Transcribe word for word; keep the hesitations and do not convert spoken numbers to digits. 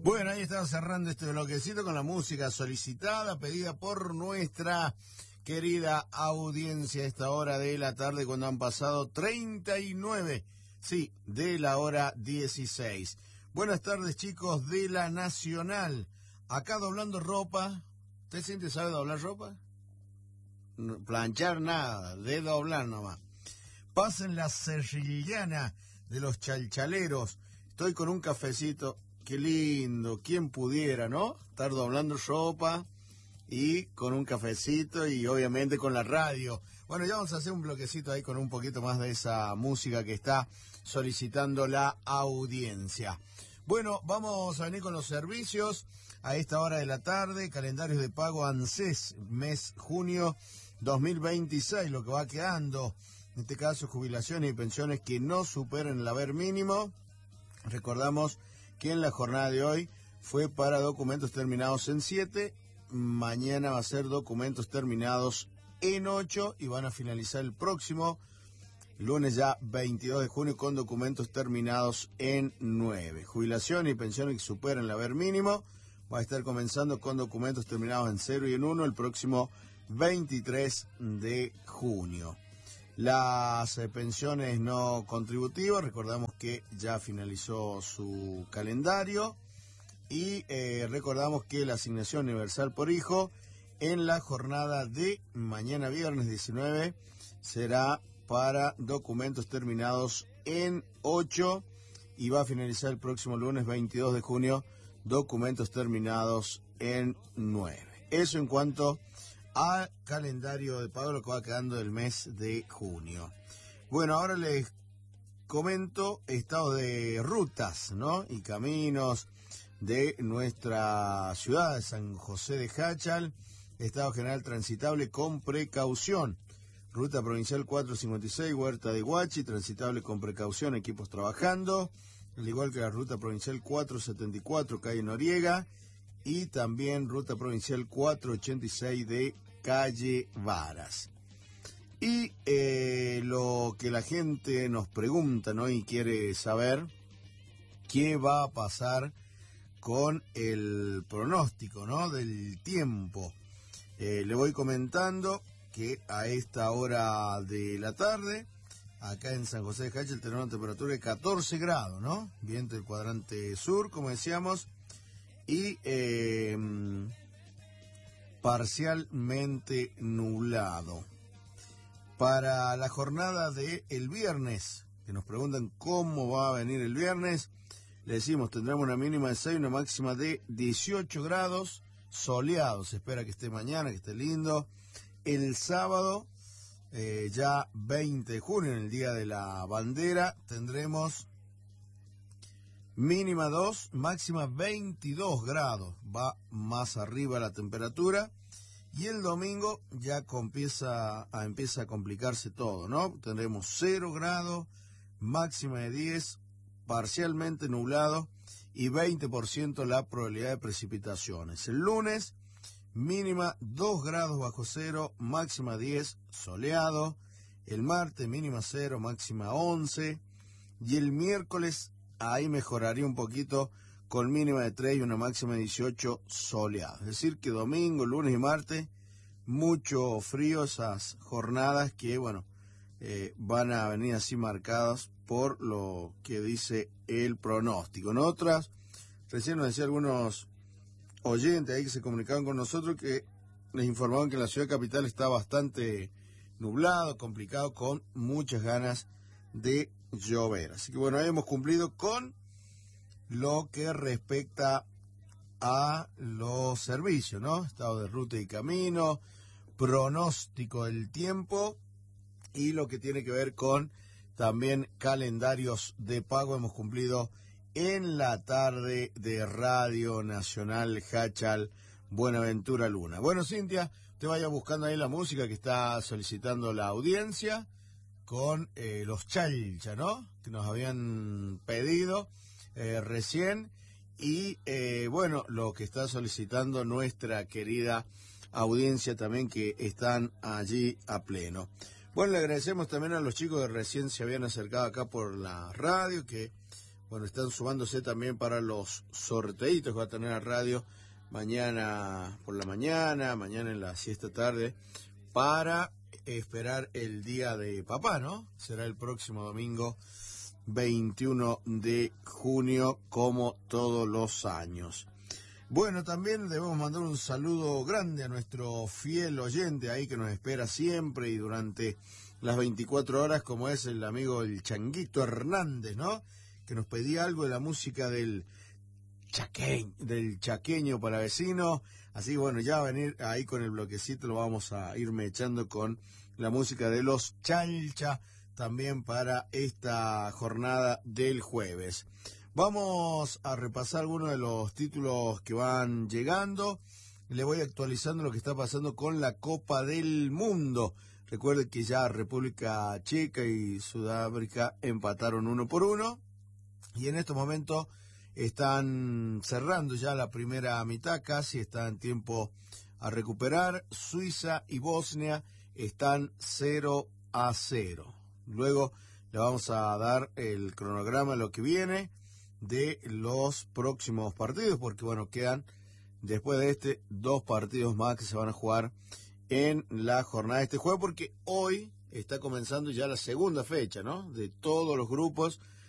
Bueno, ahí estamos cerrando este bloquecito con la música solicitada, pedida por nuestra querida audiencia a esta hora de la tarde, cuando han pasado treinta y nueve, sí, de la hora dieciséis. Buenas tardes, chicos de la Nacional. Acá doblando ropa. ¿Usted siente sabe doblar ropa? No, planchar nada, de doblar nomás. Pasen la serrillana de los chalchaleros. Estoy con un cafecito. Qué lindo, quién pudiera, ¿no? Estar doblando ropa y con un cafecito y obviamente con la radio. Bueno, ya vamos a hacer un bloquecito ahí con un poquito más de esa música que está solicitando la audiencia. Bueno, vamos a venir con los servicios a esta hora de la tarde. Calendarios de pago ANSES, mes junio dos mil veintiséis, lo que va quedando. En este caso, jubilaciones y pensiones que no superen el haber mínimo. Recordamos que en la jornada de hoy fue para documentos terminados en siete, mañana va a ser documentos terminados en ocho y van a finalizar el próximo lunes ya veintidós de junio con documentos terminados en nueve. Jubilación y pensiones que superan el haber mínimo va a estar comenzando con documentos terminados en cero y en uno el próximo veintitrés de junio. Las eh, pensiones no contributivas, recordamos que ya finalizó su calendario y eh, recordamos que la asignación universal por hijo en la jornada de mañana viernes diecinueve será para documentos terminados en ocho y va a finalizar el próximo lunes veintidós de junio documentos terminados en nueve. Eso en cuanto a calendario de pago, lo que va quedando del mes de junio. Bueno, ahora les comento estado de rutas, ¿no? Y caminos de nuestra ciudad de San José de Jáchal. Estado general transitable con precaución. Ruta provincial cuatrocientos cincuenta y seis, Huerta de Huachi, transitable con precaución, equipos trabajando. Al igual que la ruta provincial cuatrocientos setenta y cuatro, calle Noriega. Y también ruta provincial cuatrocientos ochenta y seis de calle Varas. Y eh, lo que la gente nos pregunta, ¿no? Y quiere saber qué va a pasar con el pronóstico, ¿no? Del tiempo. Eh, le voy comentando que a esta hora de la tarde, acá en San José de Jáchal, tenemos una temperatura de catorce grados, ¿no? Viento del cuadrante sur, como decíamos. Y eh, parcialmente nublado. Para la jornada de el viernes, que nos preguntan cómo va a venir el viernes, le decimos tendremos una mínima de seis, una máxima de dieciocho grados, soleado. Se espera que esté mañana, que esté lindo. El sábado, eh, ya veinte de junio, en el Día de la Bandera, tendremos mínima dos, máxima veintidós grados, va más arriba la temperatura. Y el domingo ya empieza a, empieza a complicarse todo, ¿no? Tendremos cero grados, máxima de diez, parcialmente nublado y veinte por ciento la probabilidad de precipitaciones. El lunes, mínima dos grados bajo cero, máxima diez, soleado. El martes, mínima cero, máxima once. Y el miércoles, ahí mejoraría un poquito con mínima de tres y una máxima de dieciocho, soleado. Es decir, que domingo, lunes y martes, mucho frío, esas jornadas que, bueno, eh, van a venir así marcadas por lo que dice el pronóstico. En otras, recién nos decía algunos oyentes ahí que se comunicaban con nosotros que les informaban que la ciudad capital está bastante nublado, complicado, con muchas ganas de llover. Así que bueno, ahí hemos cumplido con lo que respecta a los servicios, ¿no? Estado de ruta y camino, pronóstico del tiempo y lo que tiene que ver con también calendarios de pago. Hemos cumplido en la tarde de Radio Nacional Jáchal, Buenaventura Luna. Bueno, Cintia, te vaya buscando ahí la música que está solicitando la audiencia con eh, los chalcha, ¿no? Que nos habían pedido eh, recién. Y eh, bueno, lo que está solicitando nuestra querida audiencia también, que están allí a pleno. Bueno, le agradecemos también a los chicos que recién se habían acercado acá por la radio, que bueno, están sumándose también para los sorteitos que va a tener la radio mañana por la mañana, mañana en la siesta tarde, para esperar el día de papá, ¿no? Será el próximo domingo veintiuno de junio, como todos los años. Bueno, también debemos mandar un saludo grande a nuestro fiel oyente ahí que nos espera siempre y durante las veinticuatro horas, como es el amigo el Changuito Hernández, ¿no? Que nos pedía algo de la música del chaqueño, del chaqueño para vecino. Así, bueno, ya va a venir ahí con el bloquecito, lo vamos a irme echando con la música de los Chalcha, también para esta jornada del jueves. Vamos a repasar algunos de los títulos que van llegando. Le voy actualizando lo que está pasando con la Copa del Mundo. Recuerden que ya República Checa y Sudáfrica empataron uno por uno. Y en estos momentos están cerrando ya la primera mitad, casi está en tiempo a recuperar. Suiza y Bosnia están cero a cero. Luego le vamos a dar el cronograma de lo que viene de los próximos partidos, porque bueno, quedan después de este dos partidos más que se van a jugar en la jornada de este jueves, porque hoy está comenzando ya la segunda fecha, ¿no? De todos los grupos